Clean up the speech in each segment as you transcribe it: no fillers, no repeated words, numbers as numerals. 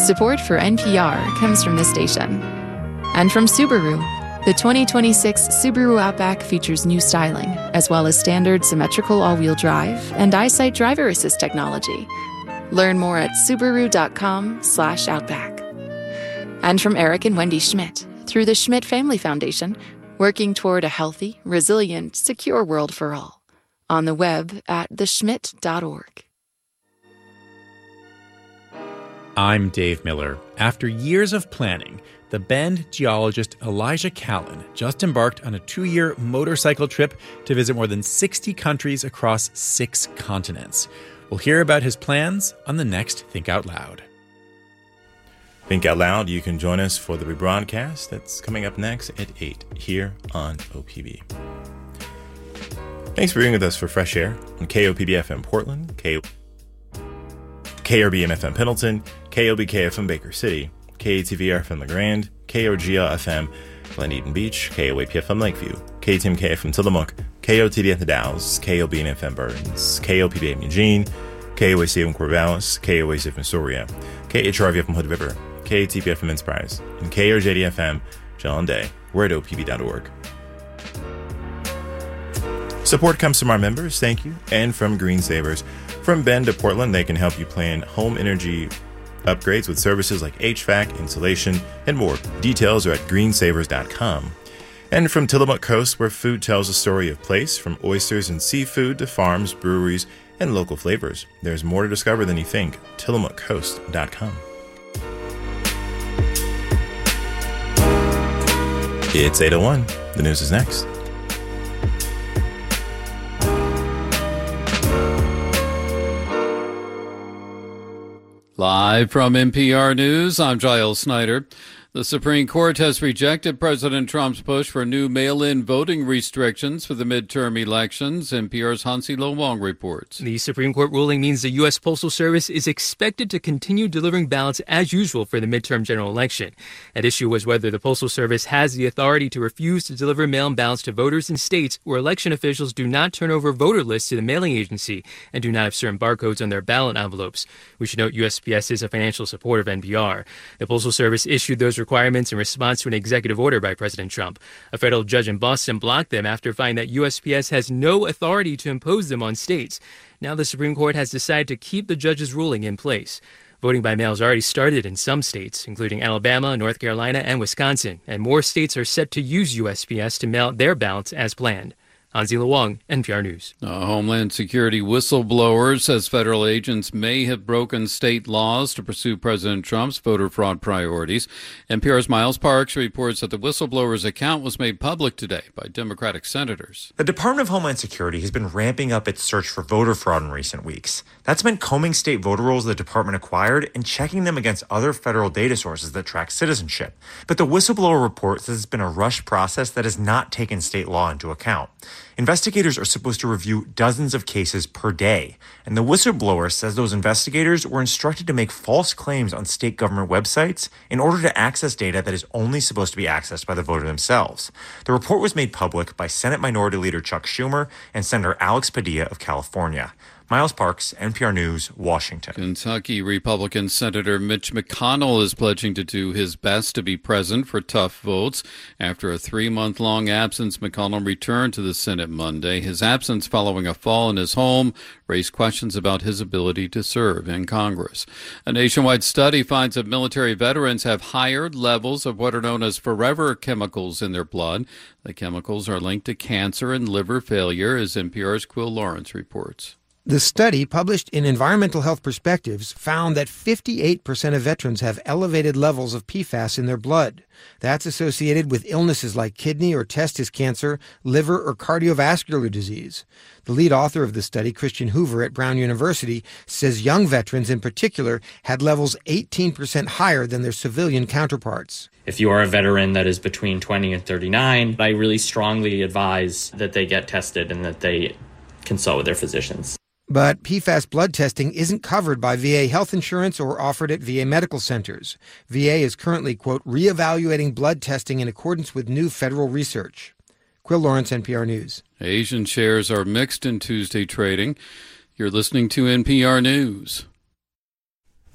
Support for NPR comes from this station. And from Subaru. The 2026 Subaru Outback features new styling, as well as standard symmetrical all-wheel drive and EyeSight driver assist technology. Learn more at Subaru.com/Outback. And from Eric and Wendy Schmidt, through the Schmidt Family Foundation, working toward a healthy, resilient, secure world for all. On the web at theschmidt.org. I'm Dave Miller. After years of planning, the Bend geologist Elijah Callan just embarked on a 2-year motorcycle trip to visit more than 60 countries across 6 continents. We'll hear about his plans on the next Think Out Loud. Think Out Loud, you can join us for the rebroadcast that's coming up next at 8 here on OPB. Thanks for being with us for Fresh Air on KOPB FM Portland, KRB FM Pendleton, KOBK FM Baker City, KATV FM LeGrand, KOGL FM Glen Eden Beach, KOAP FM Lakeview, KTMK FM Tillamook, KOTD at the Dalles, KOB FM Burns, KOPB FM Eugene, KOAC FM Corvallis, KOAC FM Soria, KHRV FM Hood River, KATP FM Enterprise, and KRJD FM John Day. We're at OPB.org. Support comes from our members, thank you, and from Green Savers. From Bend to Portland, they can help you plan home energy upgrades with services like HVAC, insulation, and more. Details are at greensavers.com. And from Tillamook Coast, where food tells a story of place, from oysters and seafood to farms, breweries, and local flavors. There's more to discover than you think. TillamookCoast.com. It's 8:01. The news is next. Live from NPR News, I'm Giles Snyder. The Supreme Court has rejected President Trump's push for new mail-in voting restrictions for the midterm elections. NPR's Hansi Lo Wong reports. The Supreme Court ruling means the U.S. Postal Service is expected to continue delivering ballots as usual for the midterm general election. At issue was whether the Postal Service has the authority to refuse to deliver mail-in ballots to voters in states where election officials do not turn over voter lists to the mailing agency and do not have certain barcodes on their ballot envelopes. We should note USPS is a financial supporter of NPR. The Postal Service issued those requirements in response to an executive order by President Trump. A federal judge in Boston blocked them after finding that USPS has no authority to impose them on states. Now the Supreme Court has decided to keep the judge's ruling in place. Voting by mail has already started in some states, including Alabama, North Carolina, and Wisconsin, and more states are set to use USPS to mail out their ballots as planned. Hansi Lo Wong, NPR News. A Homeland Security whistleblower says federal agents may have broken state laws to pursue President Trump's voter fraud priorities. NPR's Miles Parks reports that the whistleblower's account was made public today by Democratic senators. The Department of Homeland Security has been ramping up its search for voter fraud in recent weeks. That's meant combing state voter rolls the department acquired and checking them against other federal data sources that track citizenship. But the whistleblower report says it's been a rushed process that has not taken state law into account. Investigators are supposed to review dozens of cases per day, and the whistleblower says those investigators were instructed to make false claims on state government websites in order to access data that is only supposed to be accessed by the voter themselves. The report was made public by Senate Minority Leader Chuck Schumer and Senator Alex Padilla of California. Miles Parks, NPR News, Washington. Kentucky Republican Senator Mitch McConnell is pledging to do his best to be present for tough votes. After a 3-month-long absence, McConnell returned to the Senate Monday. His absence following a fall in his home raised questions about his ability to serve in Congress. A nationwide study finds that military veterans have higher levels of what are known as forever chemicals in their blood. The chemicals are linked to cancer and liver failure, as NPR's Quill Lawrence reports. The study, published in Environmental Health Perspectives, found that 58% of veterans have elevated levels of PFAS in their blood. That's associated with illnesses like kidney or testis cancer, liver, or cardiovascular disease. The lead author of the study, Christian Hoover at Brown University, says young veterans in particular had levels 18% higher than their civilian counterparts. If you are a veteran that is between 20 and 39, I really strongly advise that they get tested and that they consult with their physicians. But PFAS blood testing isn't covered by VA health insurance or offered at VA medical centers. VA is currently, quote, reevaluating blood testing in accordance with new federal research. Quill Lawrence, NPR News. Asian shares are mixed in Tuesday trading. You're listening to NPR News.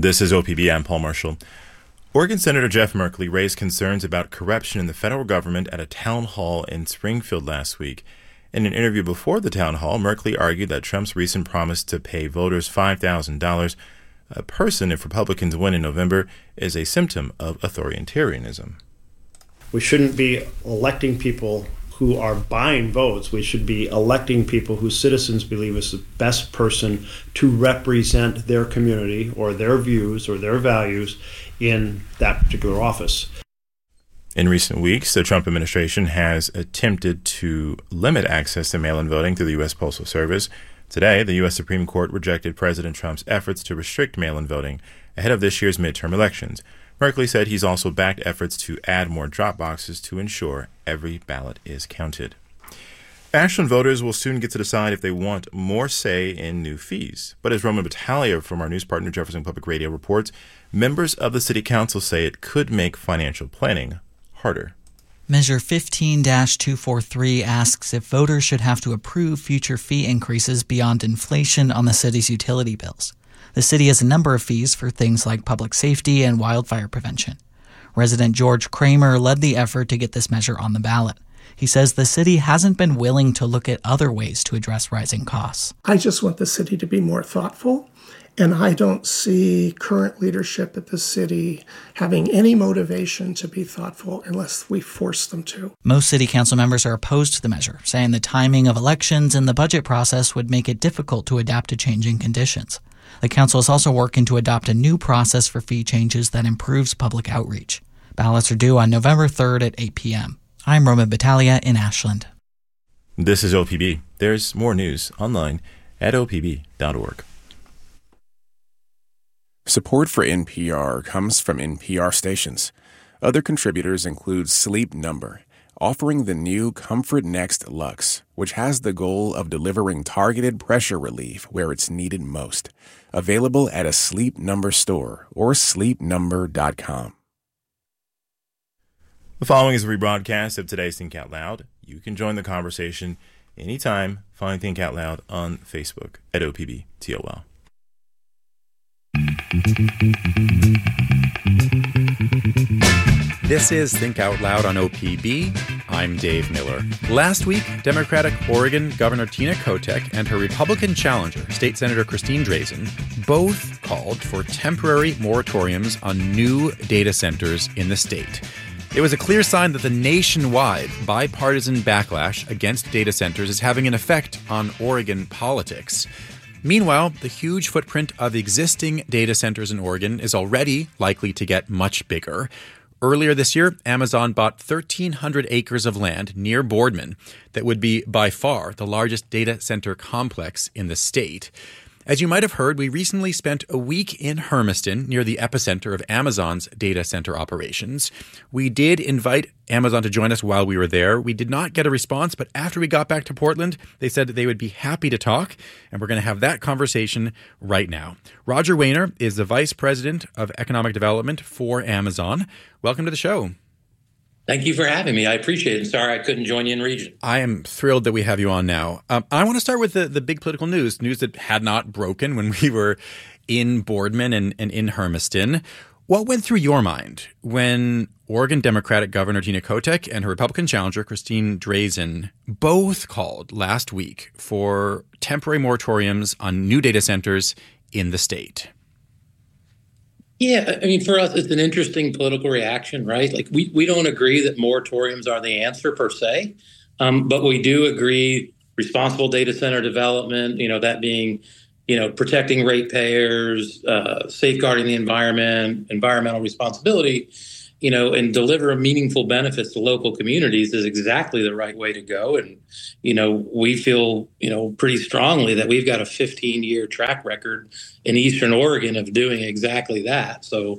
This is OPB. I'm Paul Marshall. Oregon Senator Jeff Merkley raised concerns about corruption in the federal government at a town hall in Springfield last week. In an interview before the town hall, Merkley argued that Trump's recent promise to pay voters $5,000 a person if Republicans win in November is a symptom of authoritarianism. We shouldn't be electing people who are buying votes. We should be electing people who citizens believe is the best person to represent their community or their views or their values in that particular office. In recent weeks, the Trump administration has attempted to limit access to mail-in voting through the U.S. Postal Service. Today, the U.S. Supreme Court rejected President Trump's efforts to restrict mail-in voting ahead of this year's midterm elections. Merkley said he's also backed efforts to add more drop boxes to ensure every ballot is counted. Ashland voters will soon get to decide if they want more say in new fees. But as Roman Battaglia from our news partner Jefferson Public Radio reports, members of the City Council say it could make financial planning harder. Measure 15-243 asks if voters should have to approve future fee increases beyond inflation on the city's utility bills. The city has a number of fees for things like public safety and wildfire prevention. Resident George Kramer led the effort to get this measure on the ballot. He says the city hasn't been willing to look at other ways to address rising costs. I just want the city to be more thoughtful. And I don't see current leadership at the city having any motivation to be thoughtful unless we force them to. Most city council members are opposed to the measure, saying the timing of elections and the budget process would make it difficult to adapt to changing conditions. The council is also working to adopt a new process for fee changes that improves public outreach. Ballots are due on November 3rd at 8 p.m. I'm Roman Battaglia in Ashland. This is OPB. There's more news online at opb.org. Support for NPR comes from NPR stations. Other contributors include Sleep Number, offering the new Comfort Next Luxe, which has the goal of delivering targeted pressure relief where it's needed most. Available at a Sleep Number store or sleepnumber.com. The following is a rebroadcast of today's Think Out Loud. You can join the conversation anytime. Find Think Out Loud on Facebook at OPBTOL. This is Think Out Loud on OPB. I'm Dave Miller. Last week, Democratic Oregon Governor Tina Kotek and her Republican challenger, State Senator Christine Drazan, both called for temporary moratoriums on new data centers in the state. It was a clear sign that the nationwide bipartisan backlash against data centers is having an effect on Oregon politics. Meanwhile, the huge footprint of existing data centers in Oregon is already likely to get much bigger. Earlier this year, Amazon bought 1,300 acres of land near Boardman that would be by far the largest data center complex in the state. As you might have heard, we recently spent a week in Hermiston, near the epicenter of Amazon's data center operations. We did invite Amazon to join us while we were there. We did not get a response, but after we got back to Portland, they said that they would be happy to talk, and we're going to have that conversation right now. Roger Wehner is the Vice President of Economic Development for Amazon. Welcome to the show. Thank you for having me. I appreciate it. Sorry I couldn't join you in region. I am thrilled that we have you on now. I want to start with the big political news that had not broken when we were in Boardman and in Hermiston. What went through your mind when Oregon Democratic Governor Tina Kotek and her Republican challenger Christine Drazan both called last week for temporary moratoriums on new data centers in the state? Yeah, I mean, for us, it's an interesting political reaction, right? Like, we don't agree that moratoriums are the answer per se, but we do agree responsible data center development, that being, protecting ratepayers, safeguarding the environment, environmental responsibility, and deliver meaningful benefits to local communities is exactly the right way to go. And, we feel, pretty strongly that we've got a 15-year track record in Eastern Oregon of doing exactly that. So,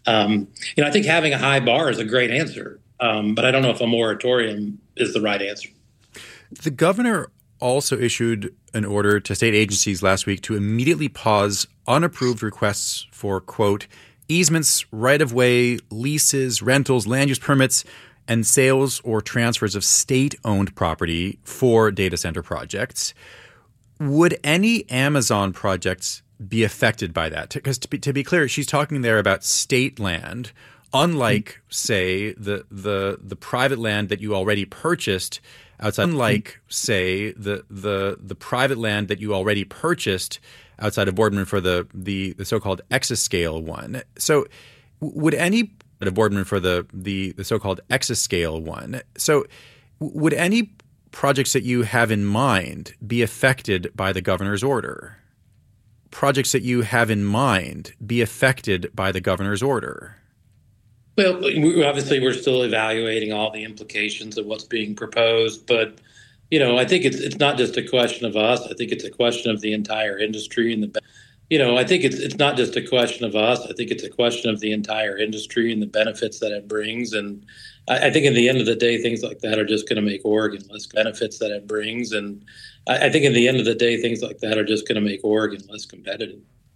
I think having a high bar is a great answer, but I don't know if a moratorium is the right answer. The governor also issued an order to state agencies last week to immediately pause unapproved requests for, quote, easements, right-of-way, leases, rentals, land use permits, and sales or transfers of state-owned property for data center projects. Would any Amazon projects be affected by that? Because to be clear, she's talking there about state land, unlike, say, the private land that you already purchased outside. Unlike, say, the private land that you already purchased outside of Boardman for the so-called exascale one. So would any Boardman for the so-called exascale one. So would any projects that you have in mind be affected by the governor's order? Projects that you have in mind be affected by the governor's order? Well, obviously, we're still evaluating all the implications of what's being proposed. But, I think it's not just a question of us. I think it's a question of the entire industry and I think it's not just a question of us. I think it's a question of the entire industry and the benefits that it brings. And I think at the end of the day, things like that are just going to make Oregon less benefits that it brings. And I think at the end of the day, things like that are just going to make Oregon less competitive.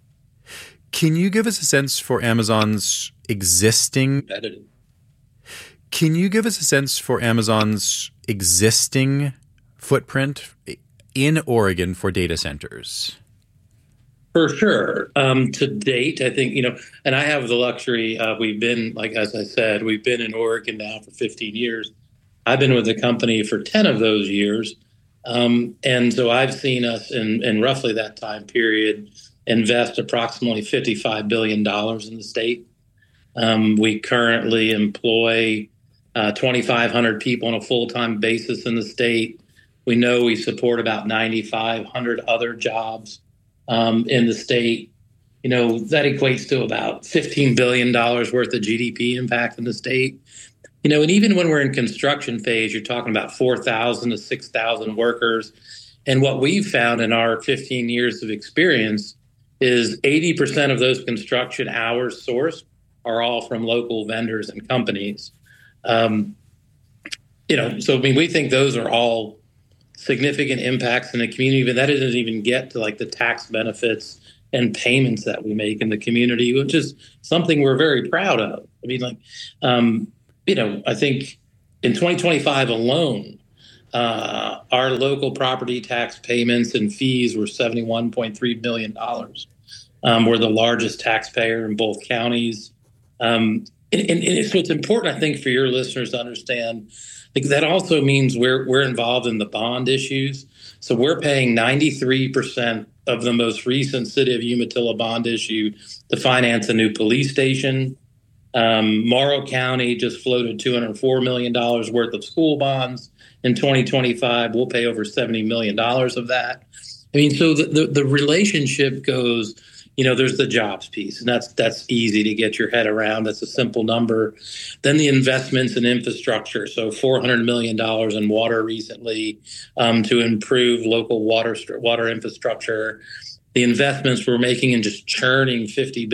Can you give us a sense for Amazon's existing competitive? Can you give us a sense for Amazon's existing footprint in Oregon for data centers? For sure. To date, I think, and I have the luxury, we've been, as I said, we've been in Oregon now for 15 years. I've been with the company for 10 of those years. And so I've seen us in roughly that time period invest approximately $55 billion in the state. We currently employ 2,500 people on a full-time basis in the state. We know we support about 9,500 other jobs in the state. That equates to about $15 billion worth of GDP impact in the state. And even when we're in construction phase, you're talking about 4,000 to 6,000 workers. And what we've found in our 15 years of experience is 80% of those construction hours sourced are all from local vendors and companies. We think those are all significant impacts in the community, but that doesn't even get to the tax benefits and payments that we make in the community, which is something we're very proud of. I think in 2025 alone, our local property tax payments and fees were $71.3 million. We're the largest taxpayer in both counties. So it's important, I think, for your listeners to understand that also means we're involved in the bond issues. So we're paying 93% of the most recent City of Umatilla bond issue to finance a new police station. Morrow County just floated $204 million worth of school bonds in 2025. We'll pay over $70 million of that. So the relationship goes, there's the jobs piece, and that's easy to get your head around. That's a simple number. Then the investments in infrastructure. So $400 million in water recently to improve local water infrastructure. The investments we're making in just churning $55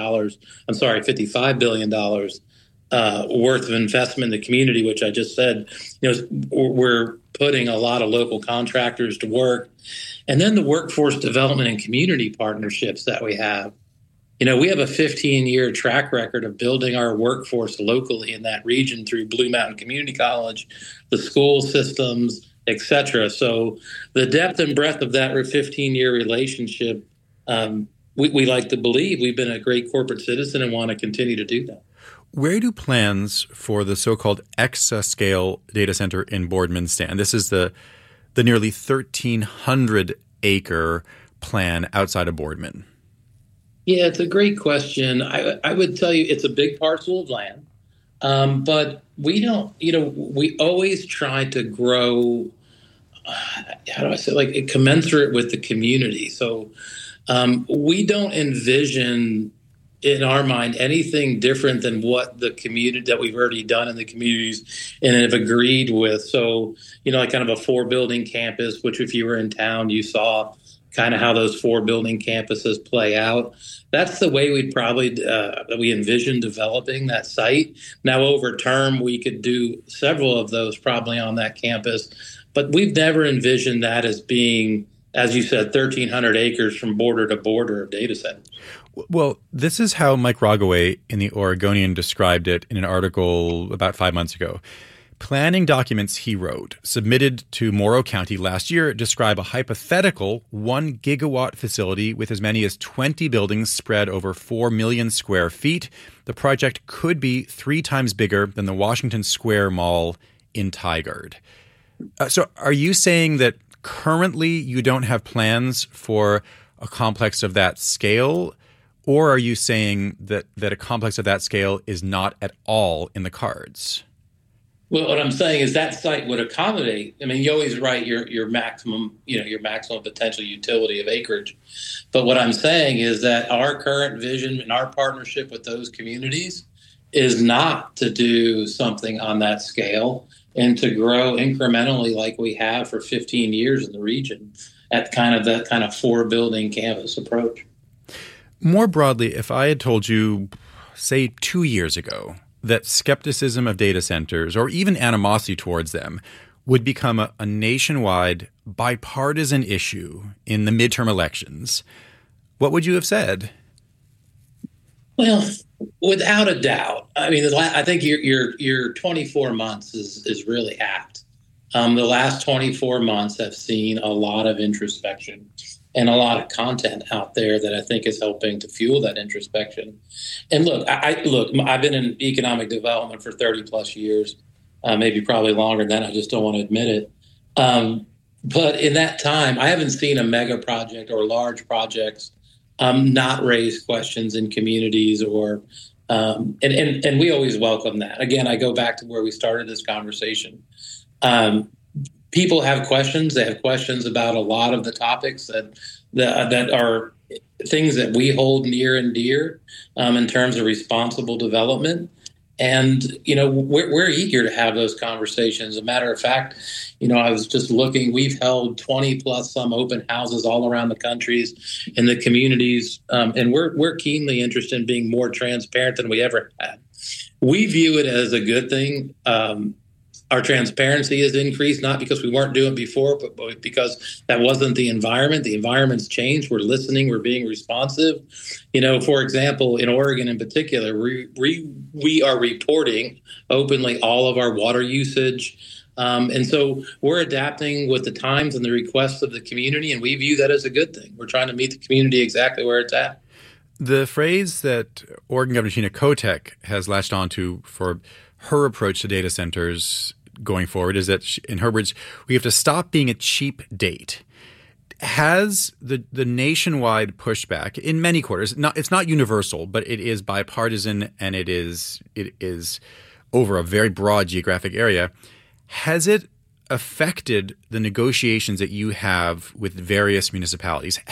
billion worth of investment in the community, which I just said, we're putting a lot of local contractors to work. And then the workforce development and community partnerships that we have. We have a 15-year track record of building our workforce locally in that region through Blue Mountain Community College, the school systems, et cetera. So the depth and breadth of that 15-year relationship, we like to believe we've been a great corporate citizen and want to continue to do that. Where do plans for the so-called exascale data center in Boardman stand? This is the nearly 1,300-acre plan outside of Boardman. Yeah, it's a great question. I would tell you it's a big parcel of land, but we don't, we always try to grow, commensurate with the community. So we don't envision in our mind anything different than what the community that we've already done in the communities and have agreed with. So, kind of a 4-building campus, which if you were in town, you saw kind of how those 4-building campuses play out. That's the way we'd probably we envision developing that site. Now, over term, we could do several of those probably on that campus, but we've never envisioned that as being, as you said, 1,300 acres from border to border of data centers. Well, this is how Mike Rogoway in The Oregonian described it in an article about 5 months ago. planning documents he wrote, submitted to Morrow County last year, describe a hypothetical 1 gigawatt facility with as many as 20 buildings spread over 4 million square feet. The project could be 3 times bigger than the Washington Square Mall in Tigard. So are you saying that currently you don't have plans for a complex of that scale? Or are you saying that a complex of that scale is not at all in the cards? Well, what I'm saying is that site would accommodate. I mean, you always write your maximum potential utility of acreage. But what I'm saying is that our current vision and our partnership with those communities is not to do something on that scale and to grow incrementally like we have for 15 years in the region at that kind of 4-building canvas approach. More broadly, if I had told you, say, 2 years ago, that skepticism of data centers, or even animosity towards them, would become a nationwide bipartisan issue in the midterm elections, what would you have said? Well, without a doubt. I mean, I think your 24 months is really apt. The last 24 months have seen a lot of introspection and a lot of content out there that I think is helping to fuel that introspection. And look, I've been in economic development for 30 plus years, maybe probably longer than that. I just don't want to admit it. But in that time, I haven't seen a mega project or large projects not raise questions in communities and we always welcome that. Again, I go back to where we started this conversation. People have questions. They have questions about a lot of the topics that are things that we hold near and dear in terms of responsible development. And, we're eager to have those conversations. As a matter of fact, I was just looking, we've held 20 plus some open houses all around the countries in the communities. And we're keenly interested in being more transparent than we ever had. We view it as a good thing. Our transparency has increased, not because we weren't doing it before, but because that wasn't the environment. The environment's changed. We're listening. We're being responsive. For example, in Oregon in particular, we are reporting openly all of our water usage. And so we're adapting with the times and the requests of the community, and we view that as a good thing. We're trying to meet the community exactly where it's at. The phrase that Oregon Governor Tina Kotek has latched onto for her approach to data centers going forward is that, in her words, we have to stop being a cheap date. Has the nationwide pushback in many quarters, it's not universal, but it is bipartisan and it is over a very broad geographic area, has it affected the negotiations that you have with various municipalities?